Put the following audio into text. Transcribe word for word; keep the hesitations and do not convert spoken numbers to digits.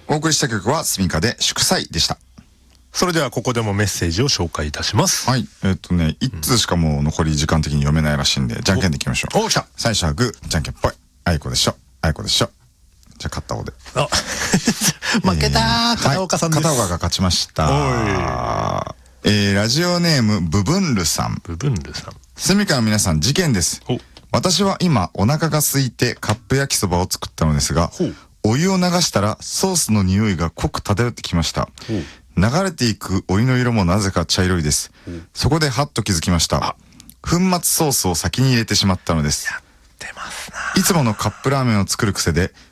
お送りした曲はスミカで祝祭でした。 それではここでもメッセージを紹介いたします。 はい。えっとね、一通しかもう残り時間的に読めないらしいんで、じゃんけんでいきましょう。 お、来た。 最初はグー、じゃんけんぽい。あいこでしょ。あいこでしょ。じゃあ勝った方で。 あ、負けたー、片岡さんです。 片岡が勝ちました。えー、ラジオネーム、ブブンルさん。 ブブンルさん。 スミカの皆さん、事件です。私は今、お腹が空いてカップ焼きそばを作ったのですが、お湯を流したらソースの匂いが濃く漂ってきました。流れていくお湯の色もなぜか茶色いです。そこでハッと気づきました。粉末ソースを先に入れてしまったのです。 やってますな。 いつものカップラーメンを作る癖で、